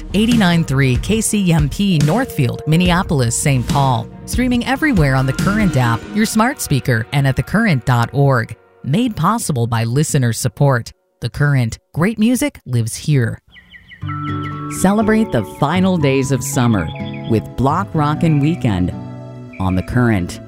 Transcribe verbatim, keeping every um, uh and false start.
eighty-nine point three K C M P Northfield, Minneapolis, Saint Paul. Streaming everywhere on the Current app, your smart speaker, and at the current dot org. Made possible by listener support. The Current. Great music lives here. Celebrate the final days of summer with Block Rockin' Weekend on The Current.